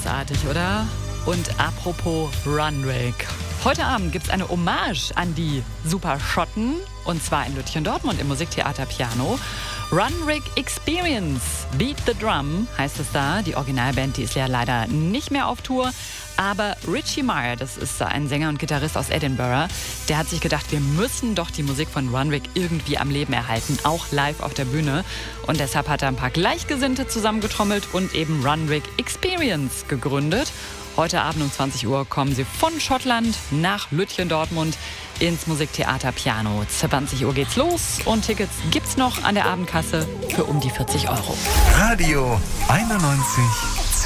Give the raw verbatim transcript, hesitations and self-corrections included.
Großartig, oder? Und apropos Runrig. Heute Abend gibt es eine Hommage an die Super Schotten. Und zwar in Lütchen Dortmund im Musiktheater Piano. Runrig Experience. Beat the Drum heißt es da. Die Originalband, die ist ja leider nicht mehr auf Tour. Aber Richie Meyer, das ist ein Sänger und Gitarrist aus Edinburgh, der hat sich gedacht, wir müssen doch die Musik von Runrig irgendwie am Leben erhalten, auch live auf der Bühne. Und deshalb hat er ein paar Gleichgesinnte zusammengetrommelt und eben Runrig Experience gegründet. Heute Abend um zwanzig Uhr kommen sie von Schottland nach Lütchen Dortmund ins Musiktheater Piano. zwanzig Uhr geht's los und Tickets gibt's noch an der Abendkasse für um die vierzig Euro. Radio einundneunzig